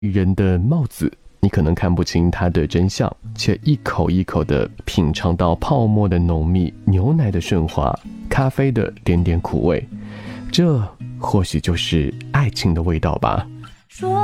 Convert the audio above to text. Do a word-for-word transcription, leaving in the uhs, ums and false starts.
人的帽子，你可能看不清它的真相，却一口一口地品尝到泡沫的浓密，牛奶的顺滑，咖啡的点点苦味。这或许就是爱情的味道吧。说